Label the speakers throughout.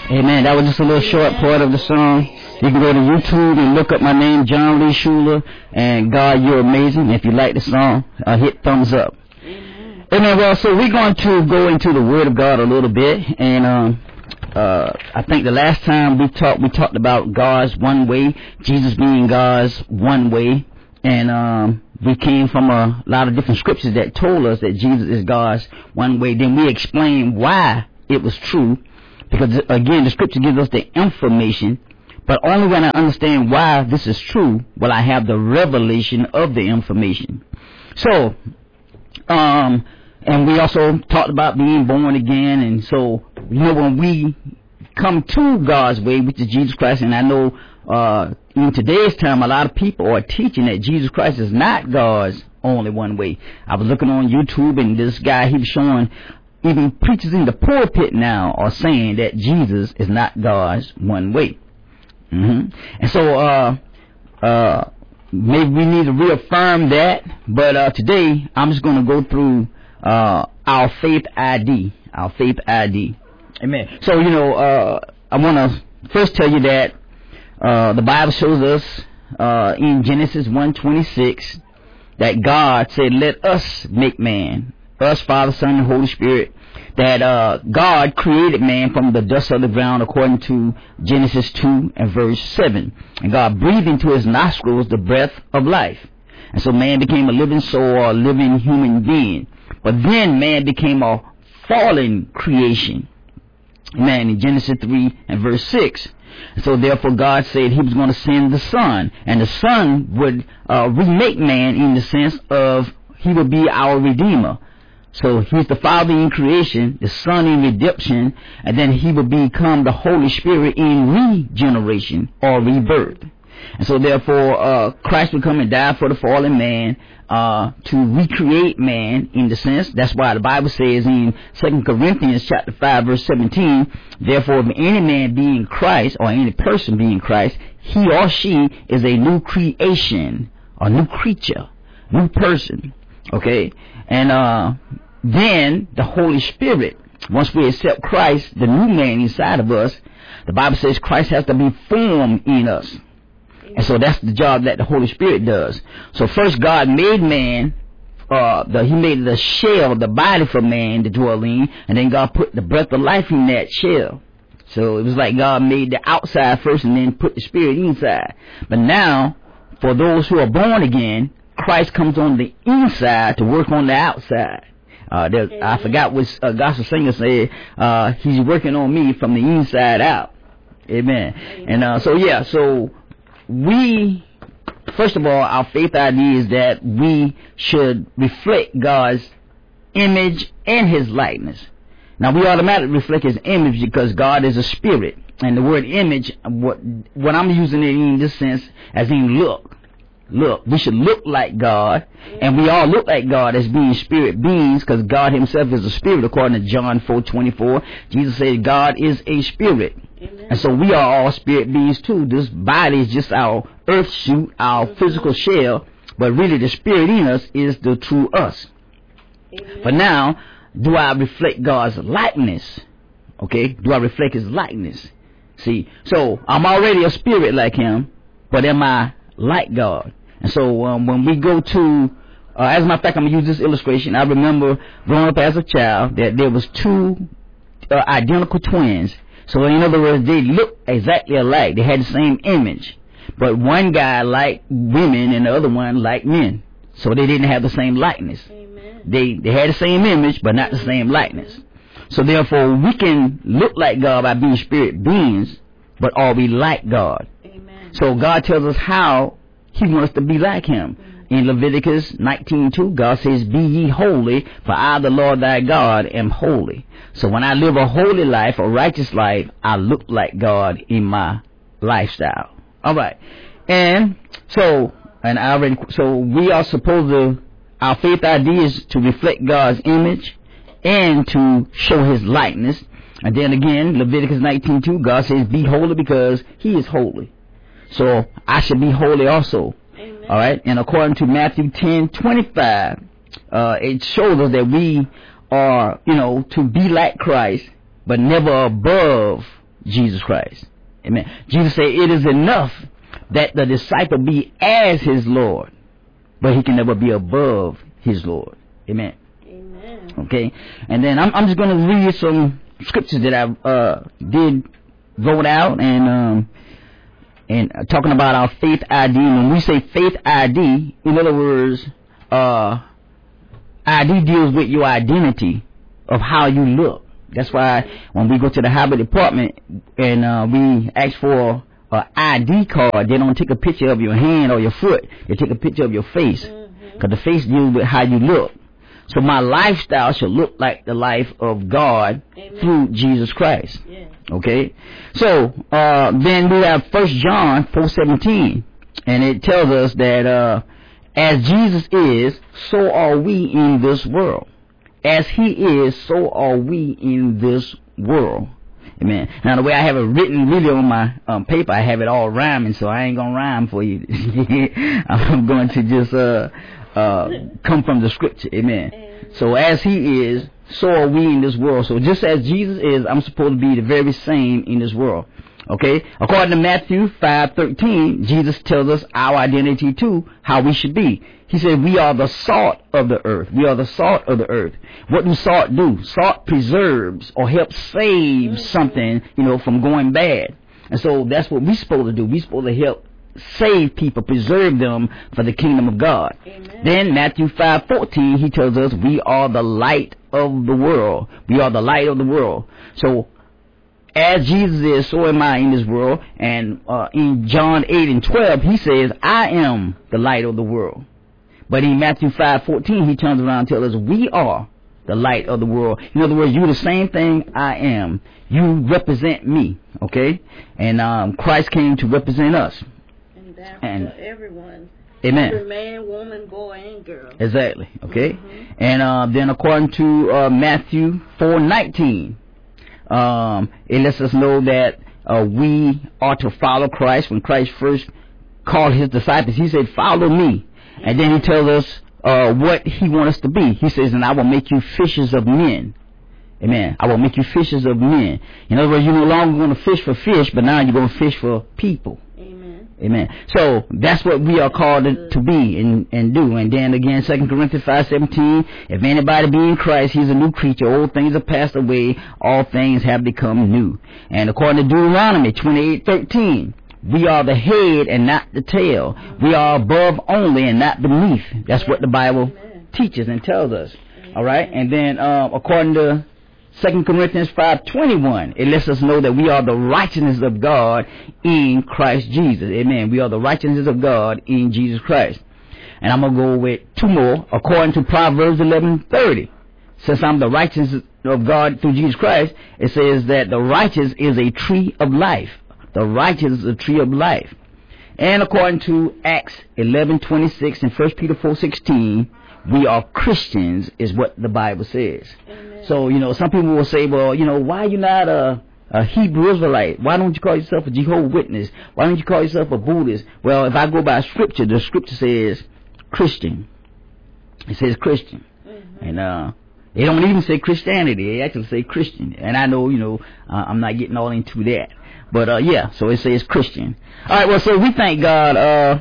Speaker 1: Amen. That was just a little short part of the song. You can go to YouTube and look up my name, John Lee Schuler, and God, you're amazing. If you like the song, hit thumbs up. Amen. Well, so we're going to go into the Word of God a little bit, and I think the last time we talked about God's one way, Jesus being God's one way, and we came from a lot of different scriptures that told us that Jesus is God's one way. Then we explained why it was true, because again, the scripture gives us the information, but only when I understand why this is true will I have the revelation of the information. So, and we also talked about being born again, and so, when we come to God's way, which is Jesus Christ, and I know in today's time a lot of people are teaching that Jesus Christ is not God's only one way. I was looking on YouTube, and this guy, he was showing even preachers in the pulpit now are saying that Jesus is not God's one way. And so maybe we need to reaffirm that, but today I'm just going to go through our faith ID. Amen. So, I want to first tell you that the Bible shows us in Genesis 1:26 that God said, let us make man. Us, Father, Son, and Holy Spirit, that God created man from the dust of the ground according to Genesis 2 and verse 7. And God breathed into his nostrils the breath of life. And so man became a living soul, or a living human being. But then man became a fallen creation. Amen. In Genesis 3 and verse 6. So therefore God said he was going to send the Son. And the Son would remake man in the sense of he would be our Redeemer. So he's the Father in creation, the Son in redemption, and then he will become the Holy Spirit in regeneration or rebirth. And so therefore Christ will come and die for the fallen man to recreate man in the sense. That's why the Bible says in 2 Corinthians chapter 5 verse 17, therefore if any man be in Christ, or any person be in Christ, he or she is a new creation, a new creature, new person. Okay? And then the Holy Spirit, once we accept Christ, the new man inside of us, the Bible says Christ has to be formed in us. And so that's the job that the Holy Spirit does. So first God made man, he made the shell, the body for man to dwell in, and then God put the breath of life in that shell. So it was like God made the outside first and then put the Spirit inside. But now, for those who are born again, Christ comes on the inside to work on the outside. I forgot what gospel singer said. He's working on me from the inside out. Amen. And so we, first of all, our faith idea is that we should reflect God's image and his likeness. Now we automatically reflect his image because God is a spirit, and the word image, what I'm using it in this sense as in look, we should look like God, and we all look like God as being spirit beings, because God himself is a spirit according to John 4:24. Jesus said God is a spirit. Amen. And so we are all spirit beings too. This body is just our earth suit, our physical shell, but really the spirit in us is the true us. Amen. But now, do I reflect God's likeness? Okay, do I reflect his likeness? See, so I'm already a spirit like him, but am I like God? And so when we go to, as a matter of fact, I'm going to use this illustration. I remember growing up as a child that there was two identical twins. So in other words, they looked exactly alike. They had the same image. But one guy liked women and the other one liked men. So they didn't have the same likeness. Amen. They had the same image, but not the same likeness. So therefore, we can look like God by being spirit beings, but are we like God? Amen. So God tells us how he wants to be like him. In Leviticus 19:2, God says, be ye holy, for I, the Lord thy God, am holy. So when I live a holy life, a righteous life, I look like God in my lifestyle. All right. And so we are supposed to, our faith idea is to reflect God's image and to show his likeness. And then again, Leviticus 19:2, God says, be holy because he is holy. So I should be holy also. Amen. All right. And according to Matthew 10:25, it shows us that we are, to be like Christ, but never above Jesus Christ. Amen. Jesus said it is enough that the disciple be as his Lord, but he can never be above his Lord. Amen.
Speaker 2: Amen.
Speaker 1: Okay. And then I'm just going to read some scriptures that I did vote out and talking about our faith ID. When we say faith ID, in other words, ID deals with your identity of how you look. That's why when we go to the Highway Department and we ask for an ID card, they don't take a picture of your hand or your foot. They take a picture of your face, because the face deals with how you look. So my lifestyle should look like the life of God through Jesus Christ.
Speaker 2: Yeah.
Speaker 1: Okay. So then we have 1 John 4:17, and it tells us that as Jesus is, so are we in this world. As he is, so are we in this world. Amen. Now the way I have it written really on my paper, I have it all rhyming, so I ain't gonna rhyme for you. I'm going to just come from the scripture. Amen. So as he is, so are we in this world. So just as Jesus is, I'm supposed to be the very same in this world. Okay. According to Matthew 5:13, Jesus tells us our identity too, how we should be. He said we are the salt of the earth. We are the salt of the earth. What does salt do? Salt preserves or helps save something, from going bad. And so that's what we're supposed to do. We're supposed to help save people, preserve them for the kingdom of God.
Speaker 2: Amen.
Speaker 1: Then Matthew 5:14, he tells us we are the light of the world. We are the light of the world. So as Jesus is, so am I in this world. And in John 8:12, he says, I am the light of the world. But in Matthew 5:14, he turns around and tells us we are the light of the world. In other words, you're the same thing I am. You represent me, okay? And Christ came to represent us.
Speaker 2: And for everyone.
Speaker 1: Amen.
Speaker 2: Every man, woman, boy, and girl.
Speaker 1: Exactly, okay? And then according to Matthew 4:19, it lets us know that we are to follow Christ. When Christ first called his disciples, he said, follow me. And then he tells us what he wants us to be. He says, and I will make you fishers of men. Amen. I will make you fishers of men. In other words, you're no longer going to fish for fish, but now you're going to fish for people.
Speaker 2: Amen.
Speaker 1: Amen. So that's what we are called to be and do. And then again, 2 Corinthians 5:17, if anybody be in Christ, he's a new creature. Old things are passed away. All things have become new. And according to Deuteronomy 28:13, we are the head and not the tail. We are above only and not beneath. That's what the Bible teaches and tells us. All right. And then according to 2 Corinthians 5:21, it lets us know that we are the righteousness of God in Christ Jesus. Amen. We are the righteousness of God in Jesus Christ. And I'm going to go with two more. According to Proverbs 11:30, since I'm the righteousness of God through Jesus Christ, it says that the righteous is a tree of life. The righteous is a tree of life. And according to Acts 11:26 and 1 Peter 4:16, we are Christians is what the Bible says.
Speaker 2: Amen.
Speaker 1: So, some people will say, well, why are you not a Hebrew Israelite? Why don't you call yourself a Jehovah's Witness? Why don't you call yourself a Buddhist? Well, if I go by scripture, the scripture says Christian. It says Christian. And they don't even say Christianity. They actually say Christian. And I know, I'm not getting all into that. But so it says Christian. All right, well, so we thank God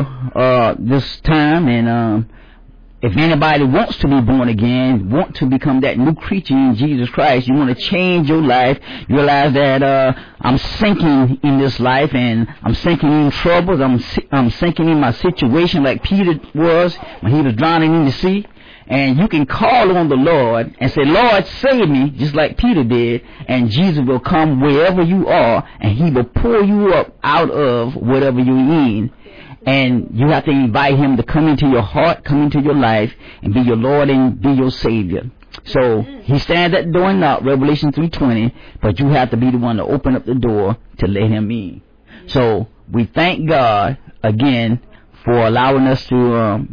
Speaker 1: for this time. And if anybody wants to be born again, want to become that new creature in Jesus Christ, you want to change your life, you realize that I'm sinking in this life, and I'm sinking in troubles, I'm sinking in my situation like Peter was when he was drowning in the sea. And you can call on the Lord and say, Lord, save me, just like Peter did, and Jesus will come wherever you are, and he will pull you up out of whatever you're in. And you have to invite him to come into your heart, come into your life, and be your Lord and be your Savior. So he stands at the door and knock, Revelation 3:20, but you have to be the one to open up the door to let him in. So we thank God again for allowing us to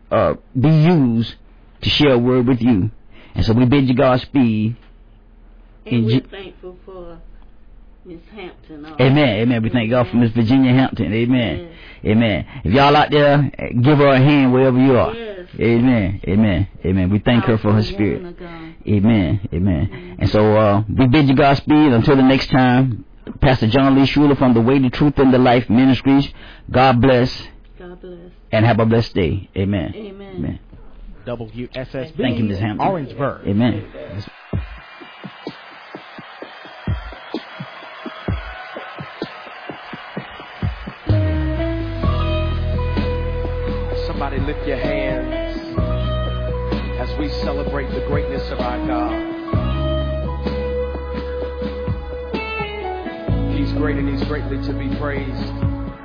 Speaker 1: be used to share a word with you. And so we bid you Godspeed.
Speaker 2: And we're thankful for Miss Hampton.
Speaker 1: Amen. Amen. We thank God for Miss Virginia Hampton. Amen. Amen. If y'all out there, give her a hand wherever you are.
Speaker 2: Yes.
Speaker 1: Amen. Amen. Amen. We thank her for her spirit. Amen. Amen. And so we bid you Godspeed until the next time. Pastor John Lee Schuler from the Way, the Truth, and the Life Ministries. God bless.
Speaker 2: God bless.
Speaker 1: And have a blessed day. Amen.
Speaker 2: Amen.
Speaker 1: Amen.
Speaker 3: WSSB.
Speaker 1: Thank you, Ms. Hampton.
Speaker 3: Orangeburg.
Speaker 1: Amen.
Speaker 3: Somebody lift your hands as we celebrate the greatness of our God. He's great and He's greatly to be praised.